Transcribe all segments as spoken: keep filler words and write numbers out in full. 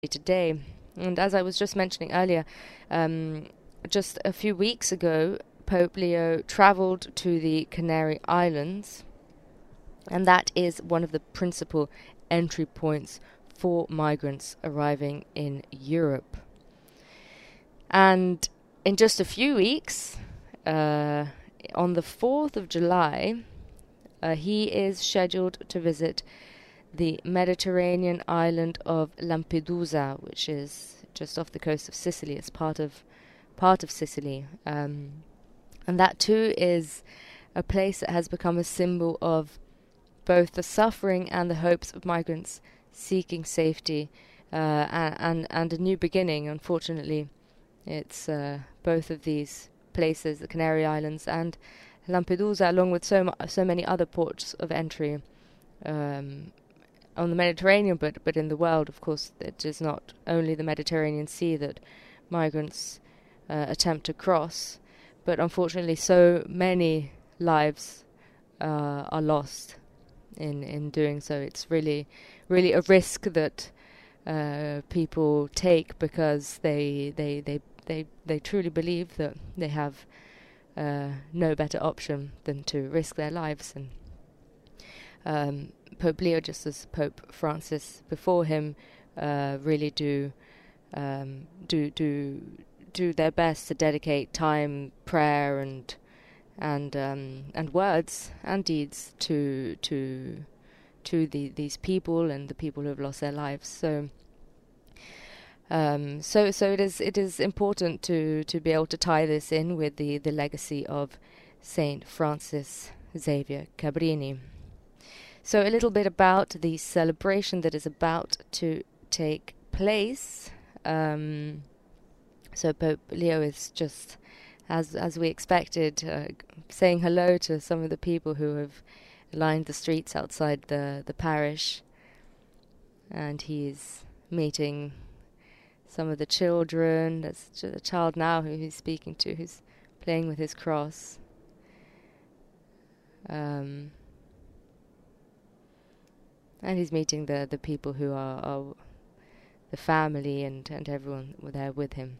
today. And as I was just mentioning earlier, um, just a few weeks ago, Pope Leo traveled to the Canary Islands, and that is one of the principal entry points for migrants arriving in Europe. And in just a few weeks, uh, on the fourth of July, uh, he is scheduled to visit the Mediterranean island of Lampedusa, which is just off the coast of Sicily. It's part of part of Sicily, um, and that too is a place that has become a symbol of both the suffering and the hopes of migrants seeking safety uh, and, and and a new beginning. Unfortunately, it's uh, both of these places, the Canary Islands and Lampedusa, along with so mu- so many other ports of entry. Um, on the Mediterranean, but but in the world, of course, it is not only the Mediterranean Sea that migrants uh, attempt to cross, but unfortunately so many lives uh, are lost in, in doing so. It's really, really a risk that uh, people take because they, they, they, they, they truly believe that they have uh, no better option than to risk their lives. And um, Pope Leo, just as Pope Francis before him, uh, really do um, do do do their best to dedicate time, prayer, and and um, and words and deeds to to to the these people and the people who have lost their lives. So. Um, so so it is it is important to, to be able to tie this in with the, the legacy of Saint Francis Xavier Cabrini. So a little bit about the celebration that is about to take place. Um, so Pope Leo is just, as as we expected, uh, saying hello to some of the people who have lined the streets outside the, the parish. And he's meeting some of the children. There's a child now who he's speaking to, who's playing with his cross. Um... And he's meeting the, the people who are, are the family and, and everyone there with him.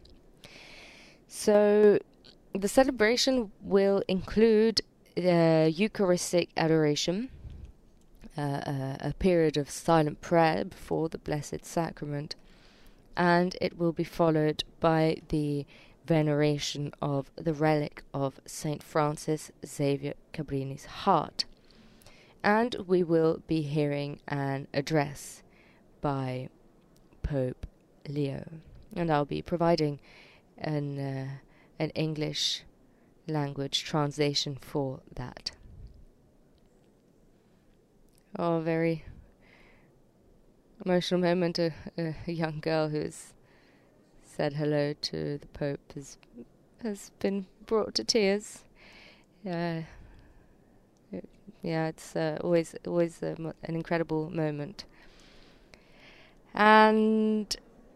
So the celebration will include uh, Eucharistic adoration, uh, a, a period of silent prayer before the Blessed Sacrament, and it will be followed by the veneration of the relic of Saint Francis Xavier Cabrini's heart. And we will be hearing an address by Pope Leo. And I'll be providing an, uh, an English language translation for that. Oh, very emotional moment. A, a young girl who's said hello to the Pope has, has been brought to tears. Uh, Yeah, it's uh, always always uh, mo- an incredible moment. And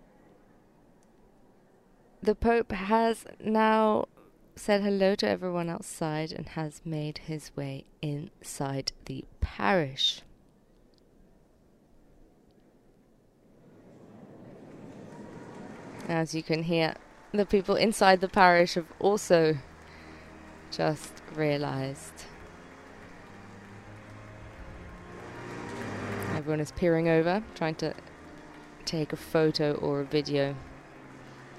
the Pope has now said hello to everyone outside and has made his way inside the parish. As you can hear, the people inside the parish have also just realized. Everyone is peering over, trying to take a photo or a video.